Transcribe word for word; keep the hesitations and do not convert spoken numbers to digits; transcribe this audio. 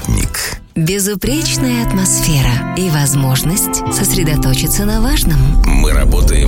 Маятник. Безупречная атмосфера и возможность сосредоточиться на важном. Мы работаем